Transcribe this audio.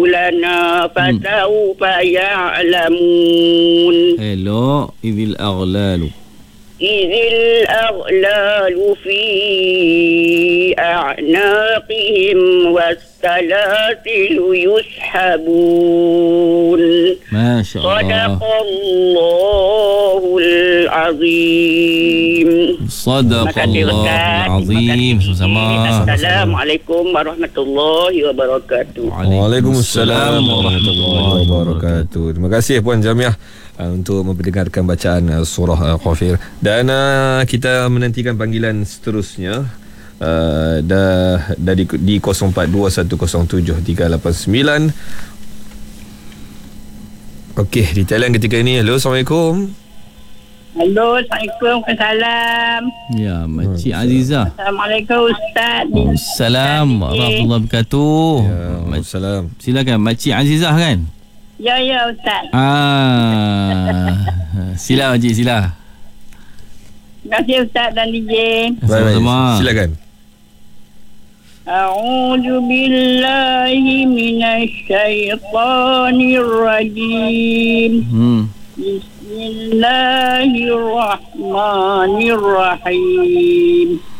لنا فسوف يعلمون. Elok. Idil aghlalu. إذ الأغلال في أعناقهم والسلاسل يسحبون. ما شاء الله. صدق الله العظيم. صدق الله العظيم. Sama-sama. Assalamualaikum warahmatullahi wabarakatuh. Waalaikumsalam warahmatullahi wabarakatuh. Terima kasih Puan Jamiah untuk memperdengarkan bacaan surah Ghafir. Dan kita menantikan panggilan seterusnya dah di 0421073889. Okey, di talian ketika ini. Hello, Assalamualaikum. Halo, Assalamualaikum. Salam. Ya, Makcik Azizah. Assalamualaikum Ustaz. Assalamualaikum warahmatullahi wabarakatuh. Waalaikumsalam. Silakan Makcik Azizah kan? Ya, Ustaz. Sila Makcik, sila. Terima kasih Ustaz dan DJ. Sama-sama. Silakan. A'udzu billahi minasy syaithanir rajim. Bismillahirrahmanirrahim.